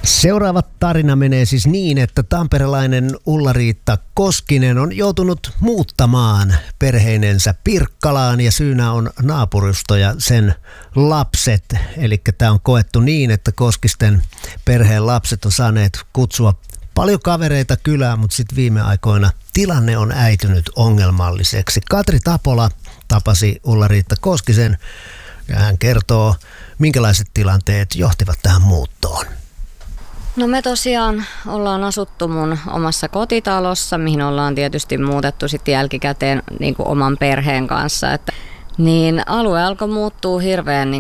Seuraava tarina menee siis niin, että tamperelainen Ulla-Riitta Koskinen on joutunut muuttamaan perheinensä Pirkkalaan ja syynä on naapurusto ja sen lapset. Eli tämä on koettu niin, että Koskisten perheen lapset on saaneet kutsua paljon kavereita kylään, mutta sitten viime aikoina tilanne on äitynyt ongelmalliseksi. Katri Tapola tapasi Ulla-Riitta Koskisen ja hän kertoo, minkälaiset tilanteet johtivat tähän muuttoon. No me tosiaan ollaan asuttu mun omassa kotitalossa, mihin ollaan tietysti muutettu sitten jälkikäteen niin kuin oman perheen kanssa. Niin alue alkoi muuttua hirveän